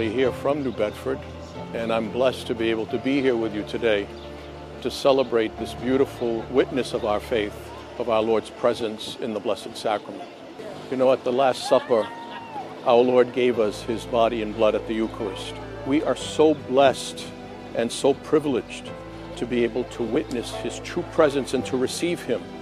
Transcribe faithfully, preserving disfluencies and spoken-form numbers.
originally here from New Bedford, and I'm blessed to be able to be here with you today to celebrate this beautiful witness of our faith, of our Lord's presence in the Blessed Sacrament. You know, at the Last Supper, our Lord gave us his body and blood at the Eucharist. We are so blessed and so privileged to be able to witness his true presence and to receive him